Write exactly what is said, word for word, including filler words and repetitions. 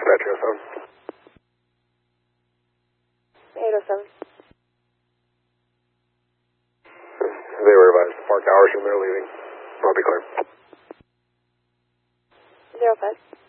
dispatch oh seven. eight oh seven. They were advised to park hours when they're leaving. I'll be clear. zero five.